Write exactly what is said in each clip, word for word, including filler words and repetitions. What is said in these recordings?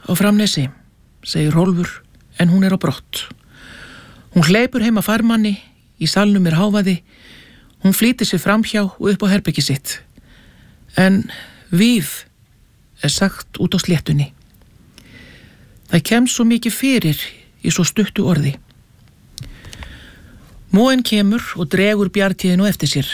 á Framnesi, segir Hrólfur, en hún er á brott. Hún hleypur heim að farmanni, í salnum er hávaði, hún flýtir sig framhjá og upp á herbergi sitt. En víf er sagt út á sléttunni. Það kemst svo mikið fyrir í svo stuttu orði. Móen kemur og dregur Bjarnhéðin á eftir sér.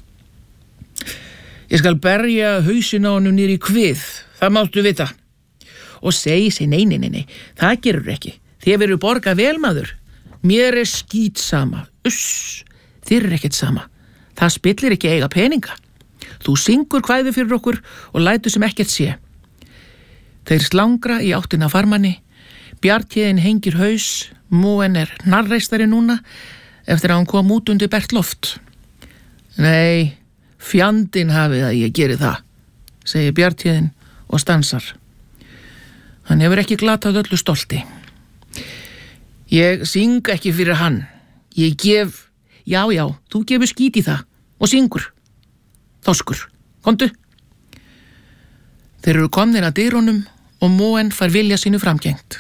Ég skal berja hausinn á honum niður í kvið, það máttu vita. Og segi sig nei, nei, nei, nei, það gerur ekki. Þið veru borga vel, maður. Mér er skít sama. Uss, þér er ekkert sama. Það spillir ekki eiga peninga. Þú syngur kvæði fyrir okkur og lætur sem ekkert sé. Þeir slangra í áttina farmanni. Bjarnhéðin hengir haus, Móen er hnarreistari núna eftir að hann kom út undir bert loft. Nei, fjandinn hafið að ég geri það, segir Bjarnhéðin og stansar. Hann hefur ekki glatað öllu stolti. Ég syng ekki fyrir hann. Ég gef, já, já, þú gefur skít í það og syngur. Þoskur, komdu. Þeir eru komnir að dyrunum og Móen fær vilja sínu framgengt.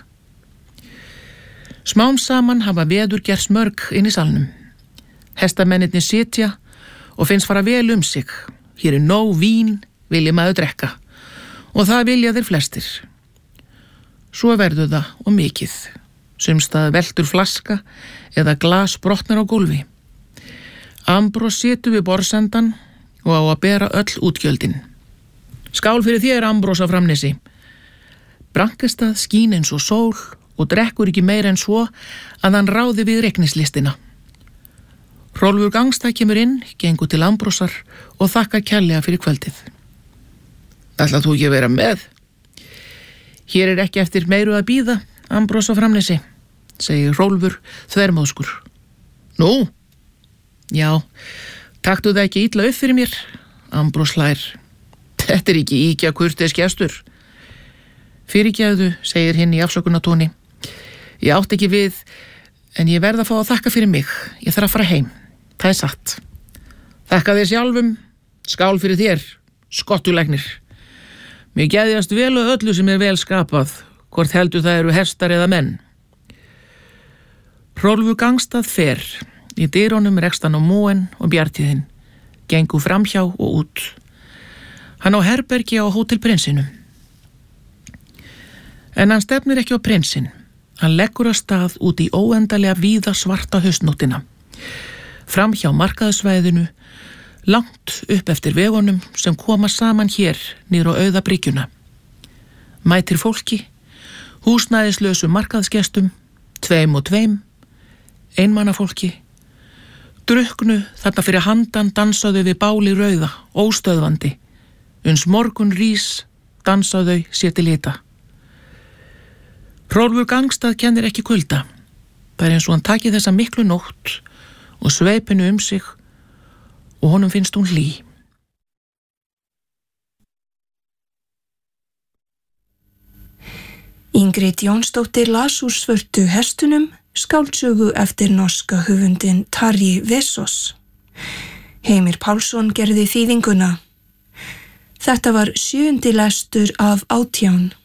Smám saman hafa veður gerst mörg inn í salnum. Hestamennirnir sitja og finnst fara vel um sig. Hér er nóg vín, vilja maður drekka. Og það vilja þeir flestir. Svo verður það og mikið. Sumstað veltur flaska eða glas brotnar á gólfi. Ambrós situr við borðsendan og á að bera öll útgjöldin. Skál fyrir þér, Ambrós á Framnesi. Brankastað skín eins og sól og drekkur ekki meira en svo að hann ráði við reiknislistina. Hrólfur Gangstað kemur inn, gengur til Ambrósar og þakkar kærlega fyrir kvöldið. Ætlar þú ekki að vera með? Hér er ekki eftir meiru að bíða, Ambrós á Framnesi, segir Hrólfur þvermóðskur. Nú? Já, taktu það ekki illa upp fyrir mér, Ambrós hlær. Þetta er ekki íkja kurteis gestur. Fyrirgefðu, segir hinn í afsökunartóni. Ég átti ekki við, en ég verð að fá að þakka fyrir mig. Ég þarf að fara heim. Það er satt. Þakka þér sjálfum, skál fyrir þér, skottulegnir. Mér geðjast vel og öllu sem er vel skapað, hvort heldur það eru hestar eða menn. Hrólfur Gangstað fer. Í dyrunum rekst hann á Móen og Bjarnhéðin. Gengur framhjá og út. Hann á herbergi á Hótel Prinsinum. En hann stefnir ekki á prinsinn. Hann leggur að stað út í óendalega víða svarta haustnóttina. Fram hjá markaðsvæðinu, langt upp eftir vegunum sem koma saman hér niður á auða bryggjuna. Mætir fólki, húsnæðislausu markaðsgestum, tveim og tveim, einmannafólki. Drukknu þarna fyrir handan dansaðu við báli rauða, óstöðvandi. Uns morgun rís, dansaðu sér til hita. Hrólfur Gangstað kennir ekki kulda. Það er eins og hann taki þessa miklu nótt og sveipinu um sig og honum finnst hún hlý. Ingrid Jónsdóttir las úr Svörtu hestunum, skáldsögu eftir norska höfundin Tarji Vesaas. Heimir Pálsson gerði þýðinguna. Þetta var sjöundi lestur af átján.